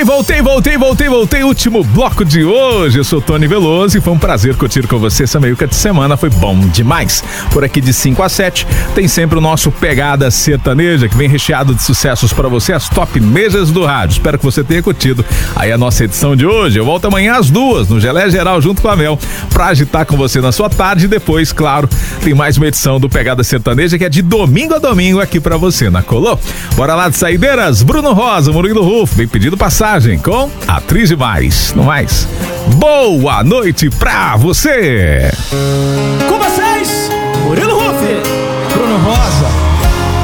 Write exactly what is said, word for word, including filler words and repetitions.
Voltei, voltei, voltei, voltei, último bloco de hoje. Eu sou Tony Veloso e foi um prazer curtir com você essa meiuca de semana, foi bom demais. Por aqui de cinco a sete tem sempre o nosso Pegada Sertaneja, que vem recheado de sucessos pra você, as top mesas do rádio. Espero que você tenha curtido aí a nossa edição de hoje. Eu volto amanhã às duas, no Gelé Geral, junto com a Mel, pra agitar com você na sua tarde. E depois, claro, tem mais uma edição do Pegada Sertaneja, que é de domingo a domingo aqui pra você, na Colô. Bora lá de saideiras, Bruno Rosa, Murilo Rufo, bem pedido passagem com Atriz Demais. No mais, boa noite pra você! Com vocês, Murilo Rufo, Bruno Rosa.